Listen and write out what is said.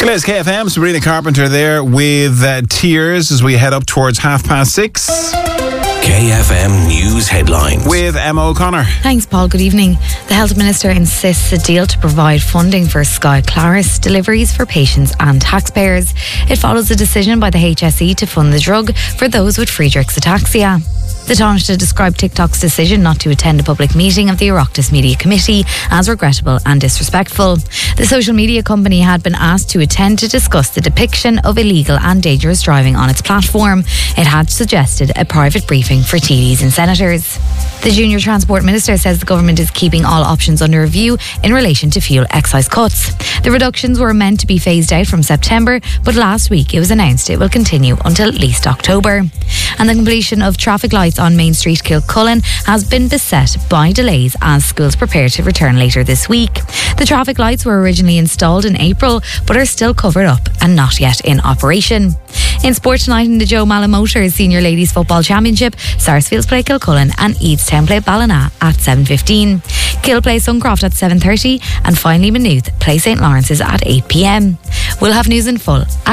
is KFM. Sabrina Carpenter there with Tears as we head up towards 6:30. KFM News Headlines with Emma O'Connor. Thanks, Paul. Good evening. The Health Minister insists a deal to provide funding for Sky Claris deliveries for patients and taxpayers. It follows a decision by the HSE to fund the drug for those with Friedreich's ataxia. The Taoiseach described TikTok's decision not to attend a public meeting of the Oireachtas Media Committee as regrettable and disrespectful. The social media company had been asked to attend to discuss the depiction of illegal and dangerous driving on its platform. It had suggested a private briefing for TDs and senators. The Junior Transport Minister says the government is keeping all options under review in relation to fuel excise cuts. The reductions were meant to be phased out from September, but last week it was announced it will continue until at least October. And the completion of traffic lights on Main Street, Kilcullen, has been beset by delays as schools prepare to return later this week. The traffic lights were originally installed in April, but are still covered up and not yet in operation. In sport tonight in the Joe Malin Motors Senior Ladies Football Championship, Sarsfields play Kilcullen and Eadstown play Ballina at 7:15. Kill play Suncroft at 7:30 and finally Maynooth play St Lawrence's at 8 p.m. We'll have news in full